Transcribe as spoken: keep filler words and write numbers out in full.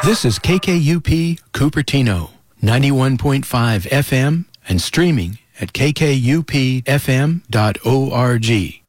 This is K K U P Cupertino, ninety-one point five F M and streaming at k k u p f m dot org.